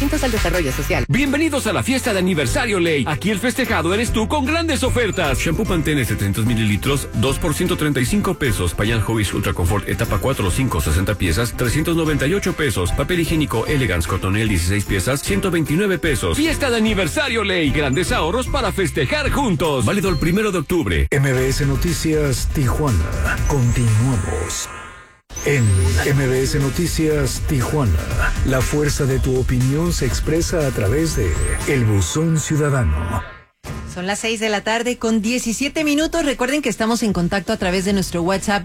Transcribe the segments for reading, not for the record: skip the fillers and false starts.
distintos al desarrollo social. Bienvenidos a la fiesta de aniversario Ley. Aquí el festejado eres tú con grandes ofertas. Shampoo Pantene 700 mililitros, 2 por 135 pesos. Pañal Hobbies Ultra Confort etapa 4 o 5, 60 piezas, 398 pesos. Papel higiénico Elegance Cotonel 16 piezas, 129 pesos. Fiesta de aniversario Ley. Grandes ahorros para festejar juntos. Válido el 1 de octubre. MBS Noticias Tijuana. Continuamos. En MBS Noticias Tijuana, la fuerza de tu opinión se expresa a través de El Buzón Ciudadano. Son las 6 de la tarde con 17 minutos. Recuerden que estamos en contacto a través de nuestro WhatsApp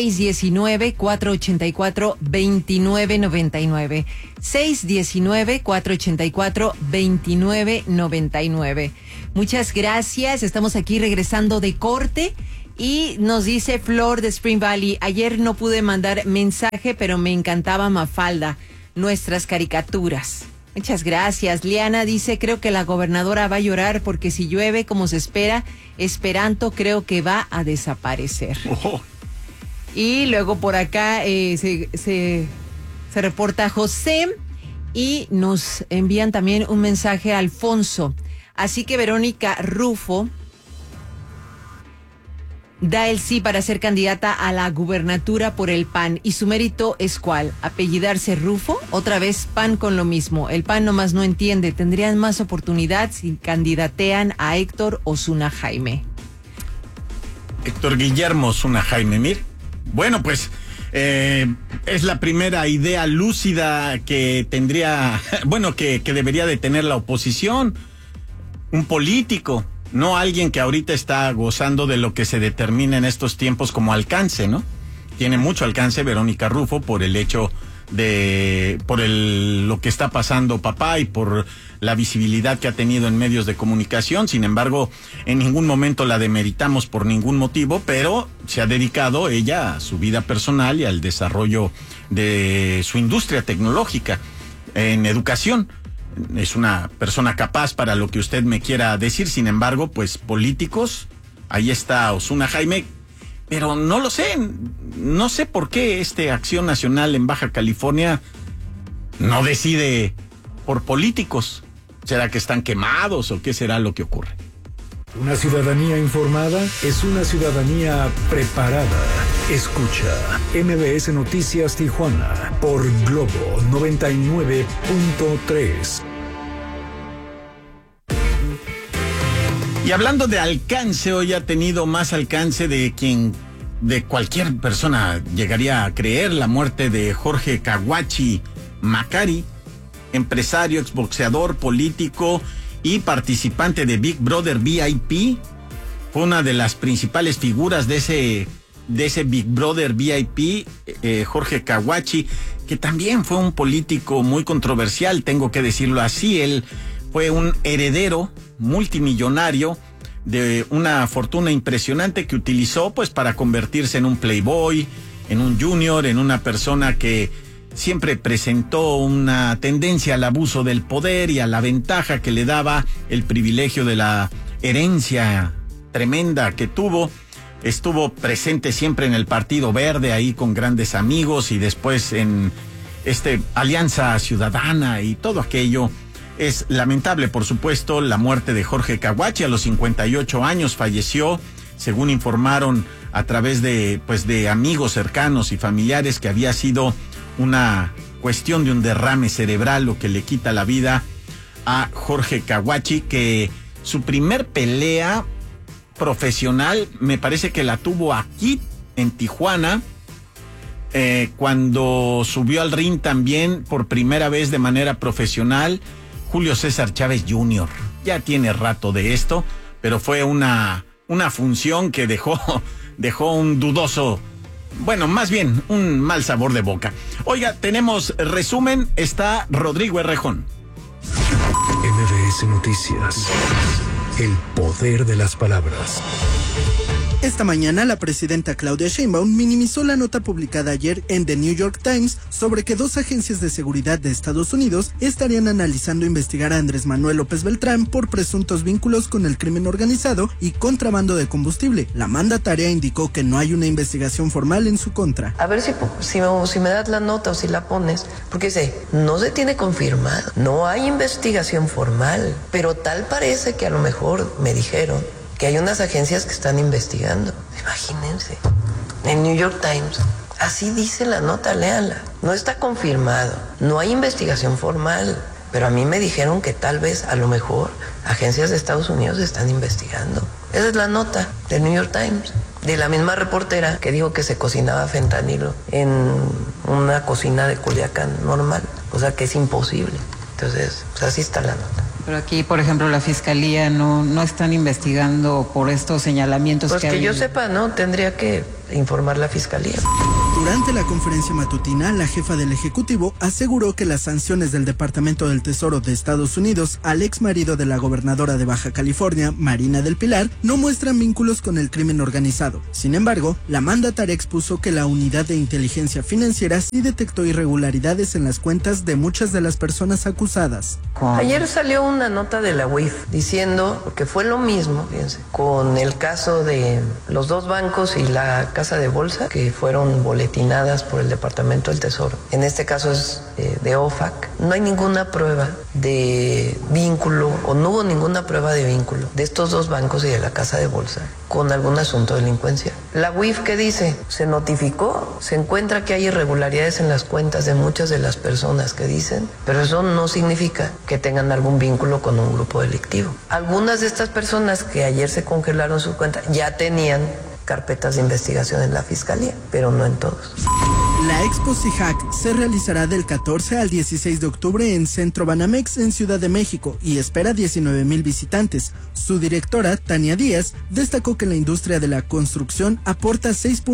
619-484-2999. 619-484-2999. Muchas gracias. Estamos aquí regresando de corte. Y nos dice Flor de Spring Valley, ayer no pude mandar mensaje, pero me encantaba Mafalda, nuestras caricaturas. Muchas gracias. Liana dice, creo que la gobernadora va a llorar porque si llueve como se espera, Esperanto creo que va a desaparecer. Oh. Y luego por acá se reporta José y nos envían también un mensaje a Alfonso. Así que Verónica Rufo da el sí para ser candidata a la gubernatura por el PAN. ¿Y su mérito es cuál? ¿Apellidarse Rufo? Otra vez PAN con lo mismo. El PAN nomás no entiende. Tendrían más oportunidad si candidatean a Héctor Osuna Jaime. Héctor Guillermo Osuna Jaime, mir. Bueno, pues es la primera idea lúcida que tendría, bueno, que debería de tener la oposición. Un político. No alguien que ahorita está gozando de lo que se determina en estos tiempos como alcance, ¿no? Tiene mucho alcance Verónica Rufo por el hecho de, lo que está pasando papá y por la visibilidad que ha tenido en medios de comunicación. Sin embargo, en ningún momento la demeritamos por ningún motivo, pero se ha dedicado ella a su vida personal y al desarrollo de su industria tecnológica en educación. Es una persona capaz para lo que usted me quiera decir. Sin embargo, pues políticos, ahí está Osuna Jaime, pero no lo sé, no sé por qué Acción Nacional en Baja California no decide por políticos. ¿Será que están quemados o qué será lo que ocurre? Una ciudadanía informada es una ciudadanía preparada. Escucha MBS Noticias Tijuana por Globo 99.3. Y hablando de alcance, hoy ha tenido más alcance de cualquier persona llegaría a creer, la muerte de Jorge Caguachi Macari, empresario, exboxeador, político y participante de Big Brother VIP. Fue una de las principales figuras de ese Big Brother VIP, Jorge Caguachi, que también fue un político muy controversial, tengo que decirlo así. Él fue un heredero multimillonario de una fortuna impresionante que utilizó pues para convertirse en un playboy, en un junior, en una persona que siempre presentó una tendencia al abuso del poder y a la ventaja que le daba el privilegio de la herencia tremenda que tuvo. Estuvo presente siempre en el Partido Verde, ahí con grandes amigos, y después en Alianza Ciudadana y todo aquello. Es lamentable, por supuesto, la muerte de Jorge Caguachi. A los 58 años falleció, según informaron a través de amigos cercanos y familiares, que había sido una cuestión de un derrame cerebral lo que le quita la vida a Jorge Caguachi, que su primer pelea profesional me parece que la tuvo aquí en Tijuana, cuando subió al ring también por primera vez de manera profesional Julio César Chávez Jr. Ya tiene rato de esto, pero fue una función que dejó un dudoso, bueno, más bien un mal sabor de boca. Oiga, tenemos resumen, está Rodrigo Errejón. MBS Noticias, el poder de las palabras. Esta mañana, la presidenta Claudia Sheinbaum minimizó la nota publicada ayer en The New York Times sobre que 2 agencias de seguridad de Estados Unidos estarían analizando investigar a Andrés Manuel López Beltrán por presuntos vínculos con el crimen organizado y contrabando de combustible. La mandataria indicó que no hay una investigación formal en su contra. A ver si me das la nota o si la pones, porque no se tiene confirmado, no hay investigación formal, pero tal parece que a lo mejor me dijeron que hay unas agencias que están investigando. Imagínense, en New York Times, así dice la nota, léanla. No está confirmado, no hay investigación formal, pero a mí me dijeron que tal vez, a lo mejor, agencias de Estados Unidos están investigando. Esa es la nota del New York Times, de la misma reportera que dijo que se cocinaba fentanilo en una cocina de Culiacán normal, o sea que es imposible. Entonces, pues así está la nota. Pero aquí, por ejemplo, la Fiscalía no están investigando por estos señalamientos pues que yo sepa, ¿no? Tendría que informar la Fiscalía. Durante la conferencia matutina, la jefa del Ejecutivo aseguró que las sanciones del Departamento del Tesoro de Estados Unidos al ex marido de la gobernadora de Baja California, Marina del Pilar, no muestran vínculos con el crimen organizado. Sin embargo, la mandataria expuso que la Unidad de Inteligencia Financiera sí detectó irregularidades en las cuentas de muchas de las personas acusadas. Ayer salió una nota de la UIF diciendo, porque fue lo mismo, fíjense, con el caso de los 2 bancos y la casa de bolsa que fueron boletinadas por el Departamento del Tesoro. En este caso es de OFAC. No hay ninguna prueba de vínculo, o no hubo ninguna prueba de vínculo de estos 2 bancos y de la casa de bolsa con algún asunto de delincuencia. La UIF, ¿qué dice? Se notificó, se encuentra que hay irregularidades en las cuentas de muchas de las personas que dicen, pero eso no significa que tengan algún vínculo con un grupo delictivo. Algunas de estas personas que ayer se congelaron su cuenta ya tenían carpetas de investigación en la Fiscalía, pero no en todos. La Expo CIHAC se realizará del 14 al 16 de octubre en Centro Banamex en Ciudad de México y espera 19,000 visitantes. Su directora, Tania Díaz, destacó que la industria de la construcción aporta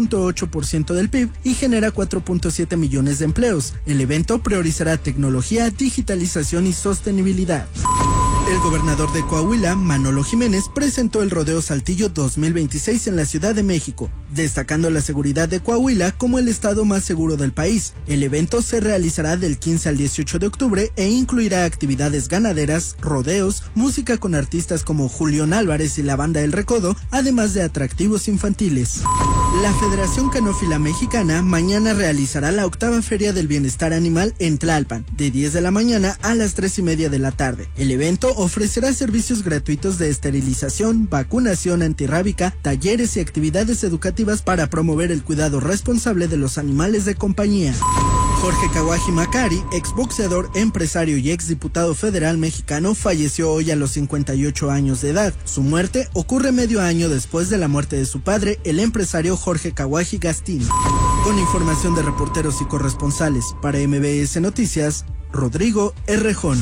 6.8% del PIB y genera 4.7 millones de empleos. El evento priorizará tecnología, digitalización y sostenibilidad. El gobernador de Coahuila, Manolo Jiménez, presentó el Rodeo Saltillo 2026 en la Ciudad de México, destacando la seguridad de Coahuila como el estado más seguro del país. El evento se realizará del 15 al 18 de octubre e incluirá actividades ganaderas, rodeos, música con artistas como Julián Álvarez y la Banda El Recodo, además de atractivos infantiles. La Federación Canófila Mexicana mañana realizará la 8ª Feria del Bienestar Animal en Tlalpan, de 10 de la mañana a las 3:30 de la tarde. El evento ofrecerá servicios gratuitos de esterilización, vacunación antirrábica, talleres y actividades educativas para promover el cuidado responsable de los animales de compañía. Jorge Kawaji Macari, exboxeador, empresario y exdiputado federal mexicano, falleció hoy a los 58 años de edad. Su muerte ocurre medio año después de la muerte de su padre, el empresario Jorge Kawaji Gastín. Con información de reporteros y corresponsales para MBS Noticias, Rodrigo Errejón.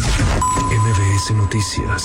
MBS Noticias.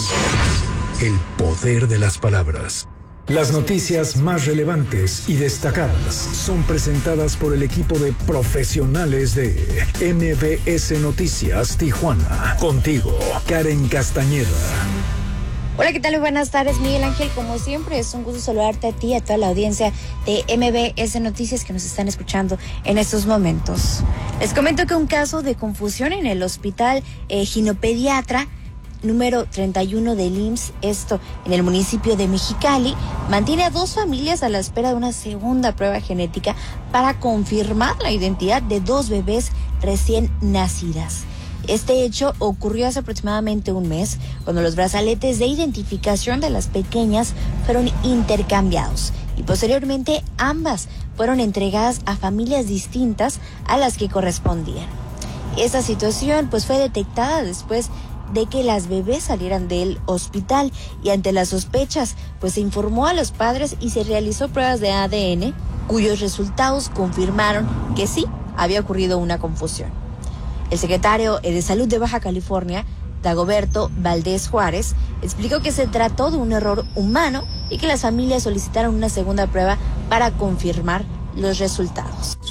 El poder de las palabras. Las noticias más relevantes y destacadas son presentadas por el equipo de profesionales de MBS Noticias Tijuana. Contigo, Karen Castañeda. Hola, ¿qué tal? Muy buenas tardes, Miguel Ángel. Como siempre, es un gusto saludarte a ti y a toda la audiencia de MBS Noticias que nos están escuchando en estos momentos. Les comento que un caso de confusión en el hospital ginopediatra número 31 del IMSS, esto en el municipio de Mexicali, mantiene a 2 familias a la espera de una segunda prueba genética para confirmar la identidad de 2 bebés recién nacidas. Este hecho ocurrió hace aproximadamente un mes, cuando los brazaletes de identificación de las pequeñas fueron intercambiados y posteriormente ambas fueron entregadas a familias distintas a las que correspondían. Esta situación pues fue detectada después de que las bebés salieran del hospital y ante las sospechas pues se informó a los padres y se realizó pruebas de ADN cuyos resultados confirmaron que sí había ocurrido una confusión. El secretario de Salud de Baja California, Dagoberto Valdés Juárez, explicó que se trató de un error humano y que las familias solicitaron una segunda prueba para confirmar los resultados.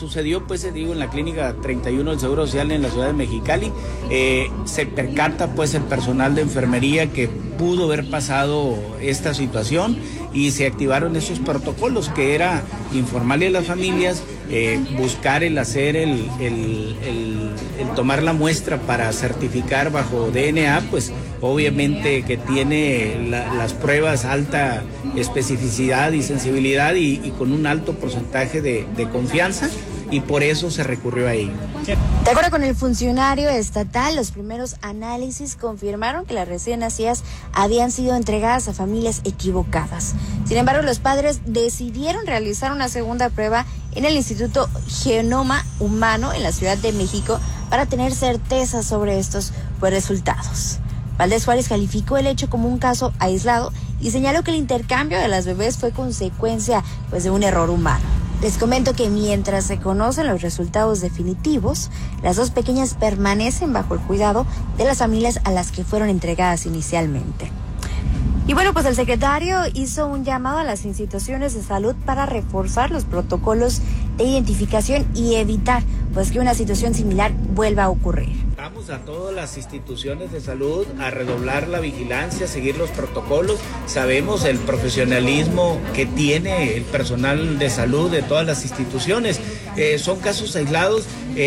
sucedió, pues en la clínica 31 del Seguro Social en la ciudad de Mexicali. Se percata pues el personal de enfermería que pudo haber pasado esta situación y se activaron esos protocolos, que era informarle a las familias, buscar el hacer el tomar la muestra para certificar bajo DNA, pues obviamente que tiene las pruebas alta especificidad y sensibilidad y con un alto porcentaje de confianza, y por eso se recurrió a ello. De acuerdo con el funcionario estatal, los primeros análisis confirmaron que las recién nacidas habían sido entregadas a familias equivocadas. Sin embargo, los padres decidieron realizar una segunda prueba en el Instituto Genoma Humano en la Ciudad de México para tener certeza sobre estos resultados. Valdés Juárez calificó el hecho como un caso aislado y señaló que el intercambio de las bebés fue consecuencia de un error humano. Les comento que mientras se conocen los resultados definitivos, las dos pequeñas permanecen bajo el cuidado de las familias a las que fueron entregadas inicialmente. Y bueno, pues el secretario hizo un llamado a las instituciones de salud para reforzar los protocolos de identificación y evitar que una situación similar vuelva a ocurrir. Vamos a todas las instituciones de salud a redoblar la vigilancia, seguir los protocolos. Sabemos el profesionalismo que tiene el personal de salud de todas las instituciones. Son casos aislados.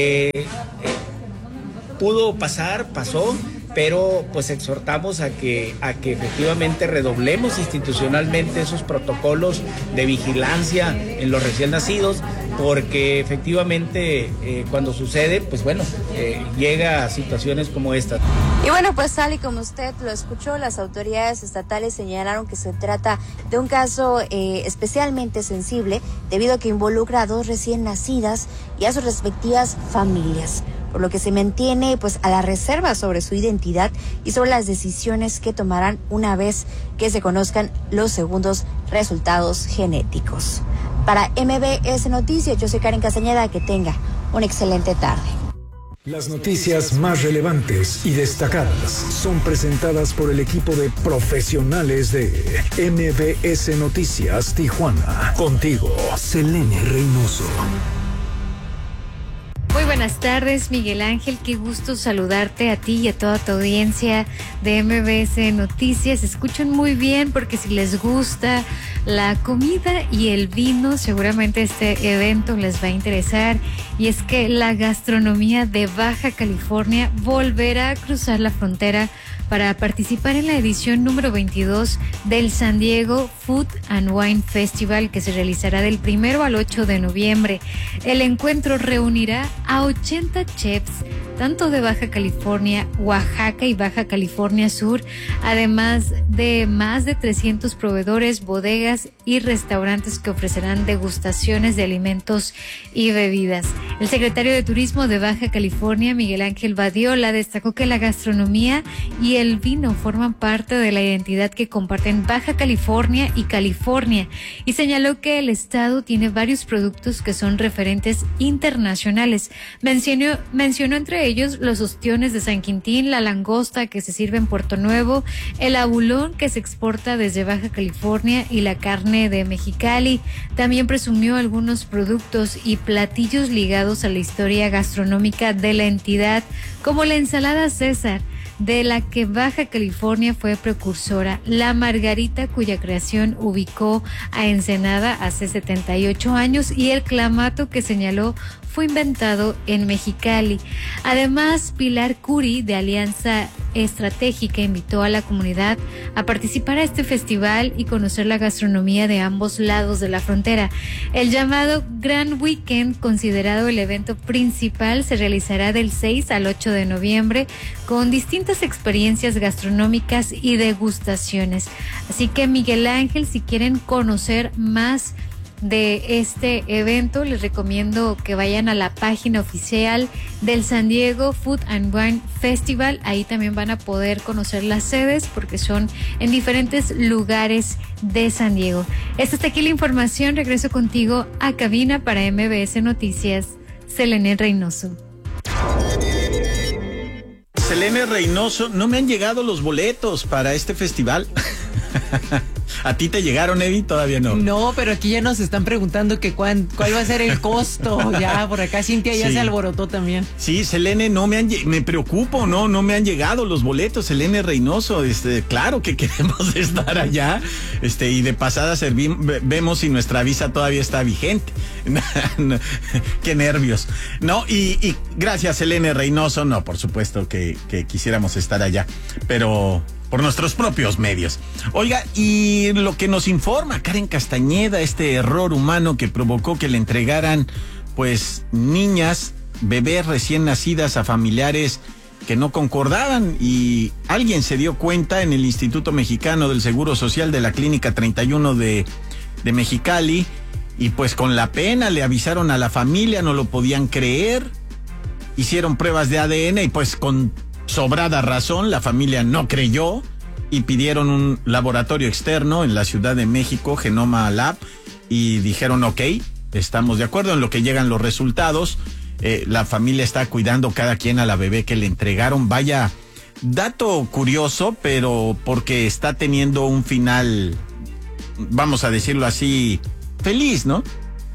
Pudo pasar, pasó, pero pues exhortamos a que efectivamente redoblemos institucionalmente esos protocolos de vigilancia en los recién nacidos, porque efectivamente cuando sucede, llega a situaciones como esta. Y bueno, pues tal y como usted lo escuchó, las autoridades estatales señalaron que se trata de un caso especialmente sensible, debido a que involucra a dos recién nacidas y a sus respectivas familias, por lo que se mantiene a la reserva sobre su identidad y sobre las decisiones que tomarán una vez que se conozcan los segundos resultados genéticos. Para MBS Noticias, yo soy Karen Castañeda, que tenga una excelente tarde. Las noticias más relevantes y destacadas son presentadas por el equipo de profesionales de MBS Noticias Tijuana. Contigo, Selene Reynoso. Muy buenas tardes, Miguel Ángel, qué gusto saludarte a ti y a toda tu audiencia de MBS Noticias. Escuchan muy bien, porque si les gusta la comida y el vino, seguramente este evento les va a interesar. Y es que la gastronomía de Baja California volverá a cruzar la frontera para participar en la edición número 22 del San Diego Food and Wine Festival, que se realizará del 1 al 8 de noviembre. El encuentro reunirá a 80 chefs, tanto de Baja California, Oaxaca y Baja California Sur, además de más de 300 proveedores, bodegas y restaurantes que ofrecerán degustaciones de alimentos y bebidas. El secretario de Turismo de Baja California, Miguel Ángel Badiola, destacó que la gastronomía y el vino forman parte de la identidad que comparten Baja California y California, y señaló que el estado tiene varios productos que son referentes internacionales. Mencionó entre ellos los ostiones de San Quintín, la langosta que se sirve en Puerto Nuevo, el abulón que se exporta desde Baja California y la carne de Mexicali. También presumió algunos productos y platillos ligados a la historia gastronómica de la entidad, como la ensalada César, de la que Baja California fue precursora, la margarita, cuya creación ubicó a Ensenada hace 78 años, y el clamato, que señaló fue inventado en Mexicali. Además, Pilar Curi, de Alianza Estratégica, invitó a la comunidad a participar a este festival y conocer la gastronomía de ambos lados de la frontera. El llamado Grand Weekend, considerado el evento principal, se realizará del 6 al 8 de noviembre con distintas experiencias gastronómicas y degustaciones. Así que, Miguel Ángel, si quieren conocer más de este evento, les recomiendo que vayan a la página oficial del San Diego Food and Wine Festival. Ahí también van a poder conocer las sedes, porque son en diferentes lugares de San Diego. Hasta aquí la información. Regreso contigo a cabina para MBS Noticias. Selene Reynoso. Selene Reynoso, no me han llegado los boletos para este festival. ¿A ti te llegaron, Evi? Todavía no. No, pero aquí ya nos están preguntando que cuál va a ser el costo. Ya, por acá Cintia ya se alborotó también. Sí, Selene, me preocupo, no me han llegado los boletos, Selene Reynoso, claro que queremos estar allá, y de pasada vemos si nuestra visa todavía está vigente. Qué nervios. No, y gracias, Selene Reynoso, no, por supuesto que quisiéramos estar allá, pero por nuestros propios medios. Oiga, y lo que nos informa Karen Castañeda, este error humano que provocó que le entregaran, pues, niñas, bebés recién nacidas a familiares que no concordaban, y alguien se dio cuenta en el Instituto Mexicano del Seguro Social de la Clínica 31 de Mexicali, y pues con la pena le avisaron a la familia, no lo podían creer, hicieron pruebas de ADN y pues con sobrada razón la familia no creyó y pidieron un laboratorio externo en la Ciudad de México, Genoma Lab, y dijeron ok, estamos de acuerdo, en lo que llegan los resultados. La familia está cuidando cada quien a la bebé que le entregaron. Vaya, dato curioso, pero porque está teniendo un final, vamos a decirlo así, feliz, ¿no?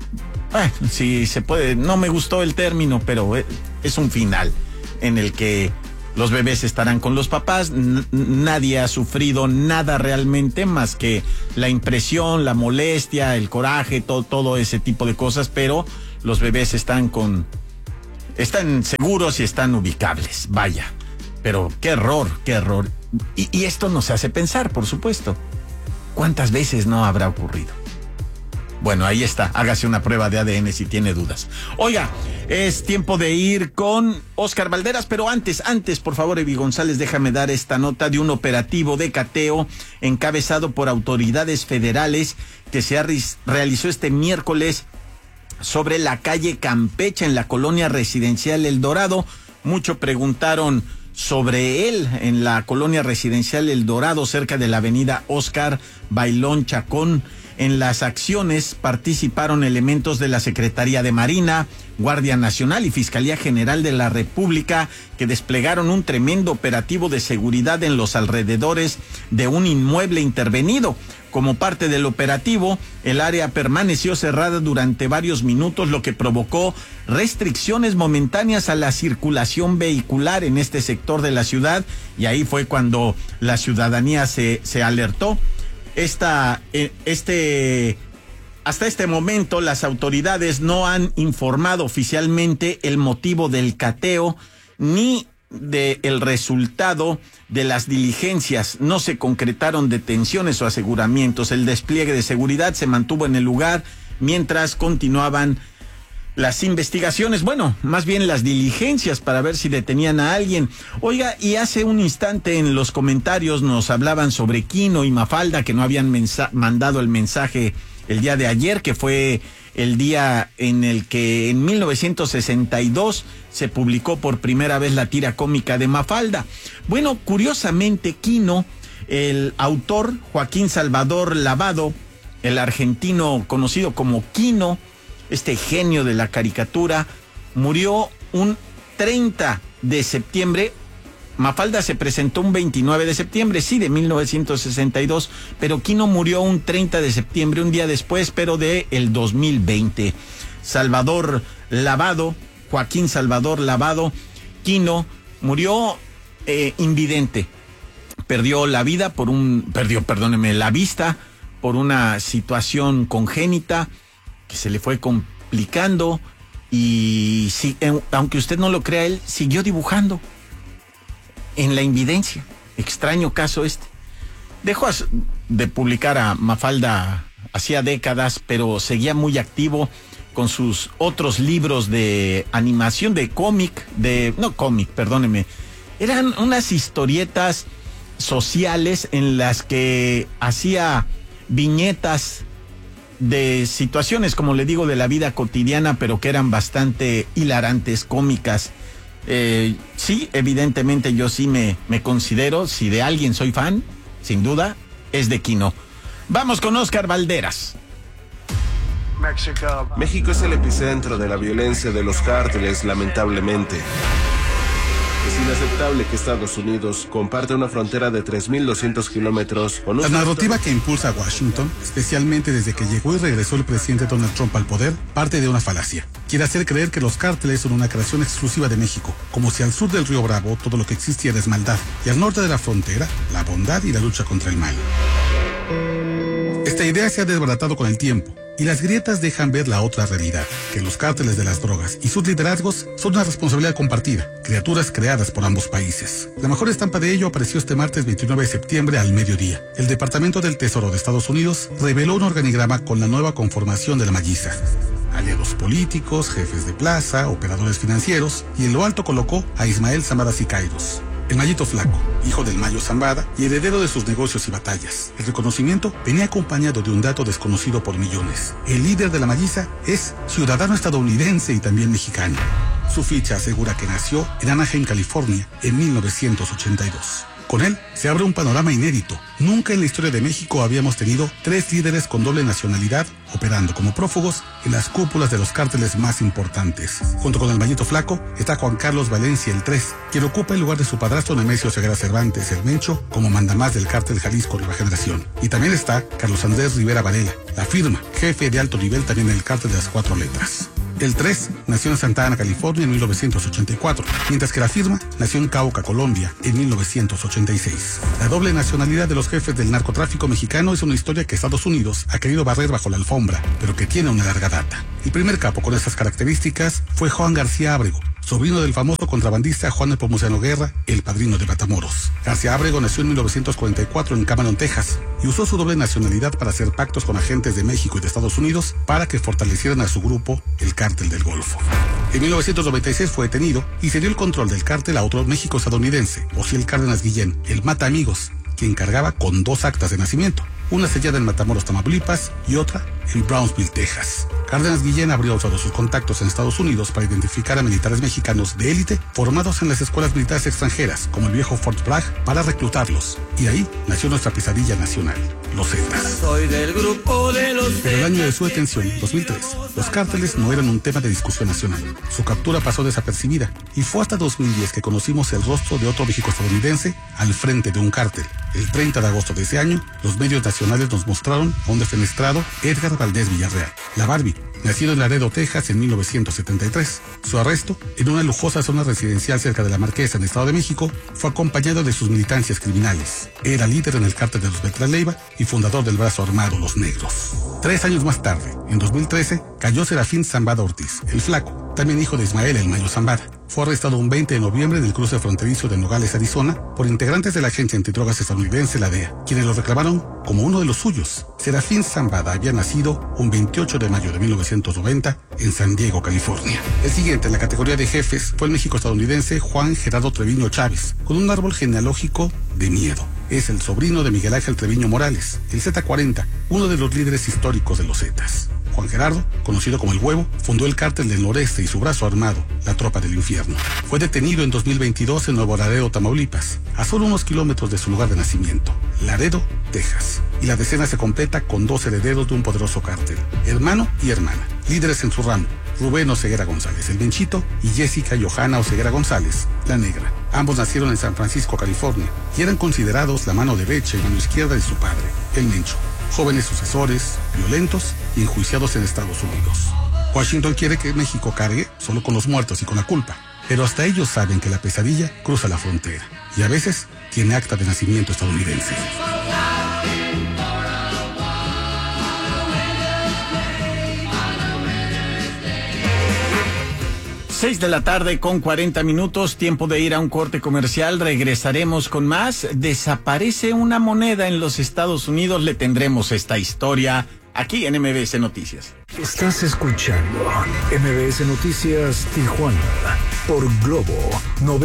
Si se puede, no me gustó el término, pero es un final en el que los bebés estarán con los papás. Nadie ha sufrido nada realmente más que la impresión, la molestia, el coraje, todo ese tipo de cosas, pero los bebés están seguros y están ubicables. Vaya, pero qué error. Y esto nos hace pensar, por supuesto, ¿cuántas veces no habrá ocurrido? Bueno, ahí está, hágase una prueba de ADN si tiene dudas. Oiga, es tiempo de ir con Oscar Valderas, pero antes, por favor, Evi González, déjame dar esta nota de un operativo de cateo encabezado por autoridades federales que se realizó este miércoles sobre la calle Campeche en la colonia residencial El Dorado. Mucho preguntaron sobre él en la colonia residencial El Dorado, cerca de la avenida Oscar Bailón Chacón. En las acciones participaron elementos de la Secretaría de Marina, Guardia Nacional y Fiscalía General de la República, que desplegaron un tremendo operativo de seguridad en los alrededores de un inmueble intervenido. Como parte del operativo, el área permaneció cerrada durante varios minutos, lo que provocó restricciones momentáneas a la circulación vehicular en este sector de la ciudad, y ahí fue cuando la ciudadanía se alertó. Hasta este momento las autoridades no han informado oficialmente el motivo del cateo ni del resultado de las diligencias. No se concretaron detenciones o aseguramientos. El despliegue de seguridad se mantuvo en el lugar mientras continuaban las investigaciones, bueno, más bien las diligencias para ver si detenían a alguien. Oiga, y hace un instante en los comentarios nos hablaban sobre Quino y Mafalda, que no habían mandado el mensaje el día de ayer, que fue el día en el que en 1962 se publicó por primera vez la tira cómica de Mafalda. Bueno, curiosamente, Quino, el autor Joaquín Salvador Lavado, el argentino conocido como Quino, este genio de la caricatura, murió un 30 de septiembre. Mafalda se presentó un 29 de septiembre, sí, de 1962, pero Quino murió un 30 de septiembre, un día después, pero de el 2020. Salvador Lavado, Joaquín Salvador Lavado, Quino, murió invidente. Perdió la vida la vista por una situación congénita que se le fue complicando, y sí, aunque usted no lo crea, él siguió dibujando en la invidencia. Extraño caso este. Dejó de publicar a Mafalda hacía décadas, pero seguía muy activo con sus otros libros de animación, eran unas historietas sociales en las que hacía viñetas de situaciones, como le digo, de la vida cotidiana, pero que eran bastante hilarantes, cómicas. Sí, evidentemente yo sí me considero, si de alguien soy fan, sin duda, es de Quino. Vamos con Oscar Valderas. México es el epicentro de la violencia de los cárteles, lamentablemente. Es inaceptable que Estados Unidos comparte una frontera de 3.200 kilómetros con un... La narrativa que impulsa a Washington, especialmente desde que llegó y regresó el presidente Donald Trump al poder, parte de una falacia. Quiere hacer creer que los cárteles son una creación exclusiva de México, como si al sur del río Bravo todo lo que existiera es maldad, y al norte de la frontera, la bondad y la lucha contra el mal. Esta idea se ha desbaratado con el tiempo, y las grietas dejan ver la otra realidad, que los cárteles de las drogas y sus liderazgos son una responsabilidad compartida, criaturas creadas por ambos países. La mejor estampa de ello apareció este martes 29 de septiembre al mediodía. El Departamento del Tesoro de Estados Unidos reveló un organigrama con la nueva conformación de la Malliza. Aliados políticos, jefes de plaza, operadores financieros, y en lo alto colocó a Ismael Zambada Siqueiros, el Mayito Flaco, hijo del Mayo Zambada y heredero de sus negocios y batallas. El reconocimiento venía acompañado de un dato desconocido por millones. El líder de la Malliza es ciudadano estadounidense y también mexicano. Su ficha asegura que nació en Anaheim, California, en 1982. Con él se abre un panorama inédito. Nunca en la historia de México habíamos tenido 3 líderes con doble nacionalidad operando como prófugos en las cúpulas de los cárteles más importantes. Junto con el Mayito Flaco está Juan Carlos Valencia el 3, quien ocupa el lugar de su padrastro Nemesio Ceguera Cervantes, el Mencho, como mandamás del cártel Jalisco Nueva Generación. Y también está Carlos Andrés Rivera Varela, la firma, jefe de alto nivel también en el cártel de las 4 letras. El 3 nació en Santa Ana, California, en 1984, mientras que la firma nació en Cauca, Colombia, en 1986. La doble nacionalidad de los jefes del narcotráfico mexicano es una historia que Estados Unidos ha querido barrer bajo la alfombra, pero que tiene una larga data. El primer capo con estas características fue Juan García Ábrego, sobrino del famoso contrabandista Juan Nepomuceno Guerra, el padrino de Matamoros. García Ábrego nació en 1944 en Cameron, Texas, y usó su doble nacionalidad para hacer pactos con agentes de México y de Estados Unidos para que fortalecieran a su grupo, el Cártel del Golfo. En 1996 fue detenido y se dio el control del cártel a otro México-estadounidense, Osiel Cárdenas Guillén, el Mata Amigos, quien cargaba con 2 actas de nacimiento, una sellada en Matamoros, Tamaulipas, y otra en Brownsville, Texas. Cárdenas Guillén habría usado sus contactos en Estados Unidos para identificar a militares mexicanos de élite formados en las escuelas militares extranjeras, como el viejo Fort Bragg, para reclutarlos. Y ahí nació nuestra pesadilla nacional, los Zetas. Soy del grupo de los Pero el año de su detención, 2003, los cárteles no eran un tema de discusión nacional. Su captura pasó desapercibida, y fue hasta 2010 que conocimos el rostro de otro México-estadounidense al frente de un cártel. El 30 de agosto de ese año, los medios nacionales nos mostraron a un defenestrado Edgar Valdés Villarreal, la Barbie, nacido en Laredo, Texas, en 1973. Su arresto, en una lujosa zona residencial cerca de La Marquesa, en el Estado de México, fue acompañado de sus militancias criminales. Era líder en el cártel de los Beltrán Leiva y fundador del brazo armado Los Negros. 3 años más tarde, en 2013, cayó Serafín Zambada Ortiz, el Flaco, también hijo de Ismael el Mayo Zambada. Fue arrestado un 20 de noviembre en el cruce fronterizo de Nogales, Arizona, por integrantes de la agencia antidrogas estadounidense, la DEA, quienes lo reclamaron como uno de los suyos. Serafín Zambada había nacido un 28 de mayo de 1990 en San Diego, California. El siguiente en la categoría de jefes fue el México-estadounidense Juan Gerardo Treviño Chávez, con un árbol genealógico de miedo. Es el sobrino de Miguel Ángel Treviño Morales, el Z40, uno de los líderes históricos de los Zetas. Juan Gerardo, conocido como El Huevo, fundó el Cártel del Noreste y su brazo armado, la Tropa del Infierno. Fue detenido en 2022 en Nuevo Laredo, Tamaulipas, a solo unos kilómetros de su lugar de nacimiento, Laredo, Texas. Y la decena se completa con 2 herederos de un poderoso cártel, hermano y hermana, líderes en su ramo, Rubén Oseguera González, el Menchito, y Jessica Johanna Oseguera González, la Negra. Ambos nacieron en San Francisco, California, y eran considerados la mano derecha y mano izquierda de su padre, el Mencho. Jóvenes sucesores, violentos y enjuiciados en Estados Unidos. Washington quiere que México cargue solo con los muertos y con la culpa, pero hasta ellos saben que la pesadilla cruza la frontera y a veces tiene acta de nacimiento estadounidense. 6 de la tarde con 40 minutos, tiempo de ir a un corte comercial, regresaremos con más. Desaparece una moneda en los Estados Unidos, le tendremos esta historia aquí en MBS Noticias. Estás escuchando MBS Noticias Tijuana por Globo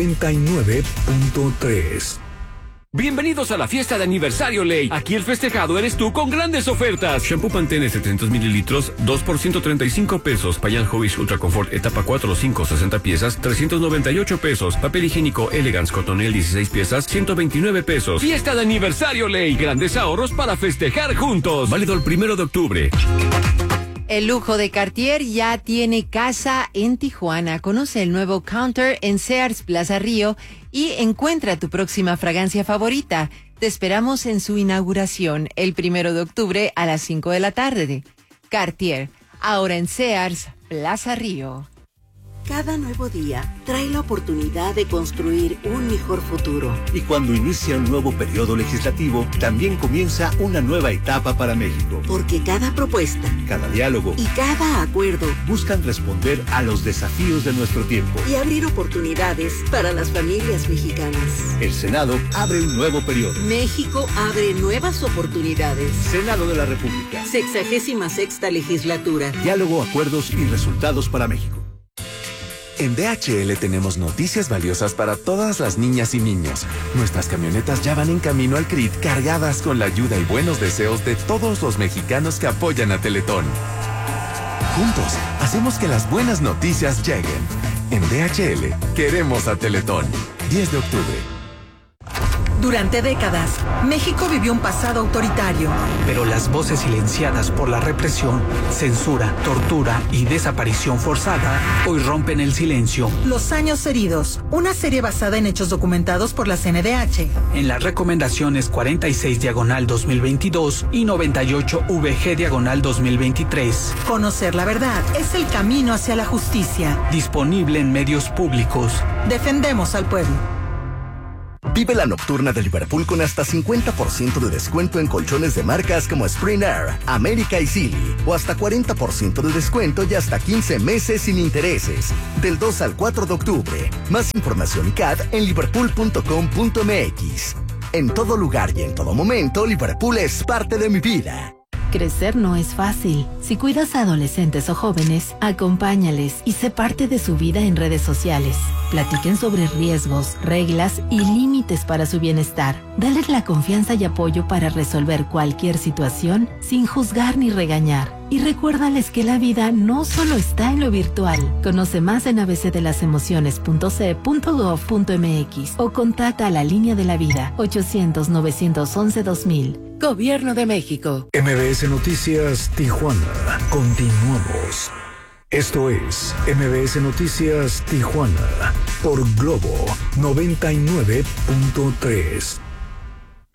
99.3. Bienvenidos a la fiesta de aniversario Ley. Aquí el festejado eres tú con grandes ofertas. Shampoo Pantene 700 mililitros, 2 por 135 pesos. Payan Jovish Ultra Confort etapa 4 o 5, 60 piezas, 398 pesos. Papel higiénico Elegance Cotonel 16 piezas, 129 pesos. Fiesta de aniversario Ley. Grandes ahorros para festejar juntos. Válido el 1 de octubre. El lujo de Cartier ya tiene casa en Tijuana. Conoce el nuevo counter en Sears Plaza Río y encuentra tu próxima fragancia favorita. Te esperamos en su inauguración el 1 de octubre a las 5 de la tarde. Cartier, ahora en Sears Plaza Río. Cada nuevo día trae la oportunidad de construir un mejor futuro. Y cuando inicia un nuevo periodo legislativo, también comienza una nueva etapa para México. Porque cada propuesta, cada diálogo y cada acuerdo buscan responder a los desafíos de nuestro tiempo y abrir oportunidades para las familias mexicanas. El Senado abre un nuevo periodo. México abre nuevas oportunidades. Senado de la República. 66ª legislatura. Diálogo, acuerdos y resultados para México. En DHL tenemos noticias valiosas para todas las niñas y niños. Nuestras camionetas ya van en camino al CRIT cargadas con la ayuda y buenos deseos de todos los mexicanos que apoyan a Teletón. Juntos, hacemos que las buenas noticias lleguen. En DHL, queremos a Teletón. 10 de octubre. Durante décadas, México vivió un pasado autoritario. Pero las voces silenciadas por la represión, censura, tortura y desaparición forzada hoy rompen el silencio. Los años heridos, una serie basada en hechos documentados por la CNDH. En las recomendaciones 46/2022 y 98/VG/2023. Conocer la verdad es el camino hacia la justicia. Disponible en medios públicos. Defendemos al pueblo. Vive la nocturna de Liverpool con hasta 50% de descuento en colchones de marcas como Spring Air, América y Silly, o hasta 40% de descuento y hasta 15 meses sin intereses. Del 2 al 4 de octubre. Más información y CAD en liverpool.com.mx. En todo lugar y en todo momento, Liverpool es parte de mi vida. Crecer no es fácil. Si cuidas a adolescentes o jóvenes, acompáñales y sé parte de su vida en redes sociales. Platiquen sobre riesgos, reglas y límites para su bienestar. Dales la confianza y apoyo para resolver cualquier situación sin juzgar ni regañar. Y recuérdales que la vida no solo está en lo virtual. Conoce más en abcdelasemociones.ce.gov.mx o contacta a la línea de la vida 800-911-2000. Gobierno de México. MBS Noticias Tijuana. Continuamos. Esto es MBS Noticias Tijuana por Globo 99.3.